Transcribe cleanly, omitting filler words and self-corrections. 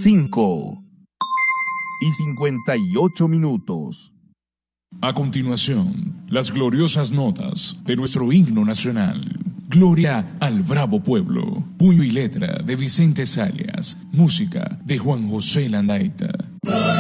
5:58. A continuación, las gloriosas notas de nuestro himno nacional. Gloria al bravo pueblo. Puño y letra de Vicente Salias. Música de Juan José Landaeta.